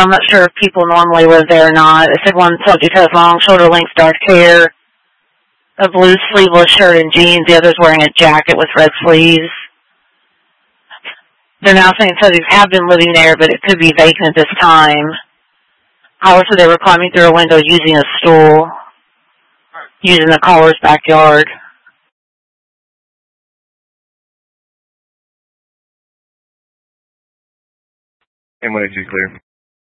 I'm not sure if people normally live there or not. It said one subject has long shoulder length dark hair, a blue sleeveless shirt and jeans. The other's wearing a jacket with red sleeves. They're now saying subjects have been living there, but it could be vacant at this time. Also, they were climbing through a window using a stool, using the caller's backyard. And when did you clear?